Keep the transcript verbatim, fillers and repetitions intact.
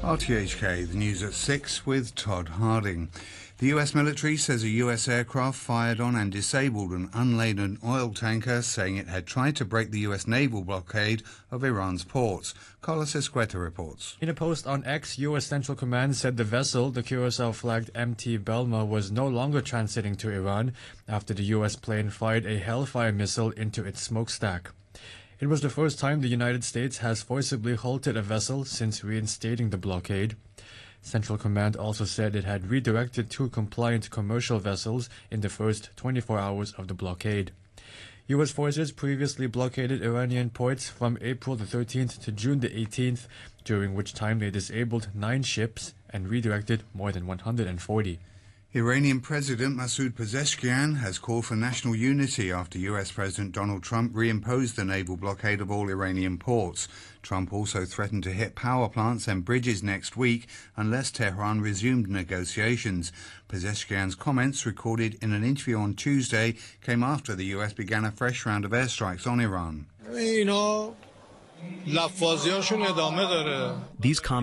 R T H K, the news at six with Todd Harding. The U S military says a U S aircraft fired on and disabled an unladen oil tanker, saying it had tried to break the U S naval blockade of Iran's ports. Carlos Esqueta reports. In a post on X, U S Central Command said the vessel, the Curacao-flagged M T Belma, was no longer transiting to Iran after the U S plane fired a Hellfire missile into its smokestack. It was the first time the United States has forcibly halted a vessel since reinstating the blockade. Central Command also said it had redirected two compliant commercial vessels in the first twenty-four hours of the blockade. U S forces previously blockaded Iranian ports from April the thirteenth to June the eighteenth, during which time they disabled nine ships and redirected more than one hundred forty. Iranian President Masoud Pezeshkian has called for national unity after U S President Donald Trump reimposed the naval blockade of all Iranian ports. Trump also threatened to hit power plants and bridges next week unless Tehran resumed negotiations. Pezeshkian's comments, recorded in an interview on Tuesday, came after the U S began a fresh round of airstrikes on Iran. These comments